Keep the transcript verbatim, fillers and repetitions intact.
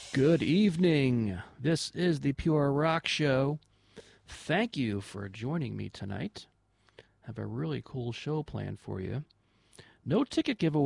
Good evening. This is the Pure Rock Show. Thank you for joining me tonight. Have a really cool show planned for you. No ticket giveaway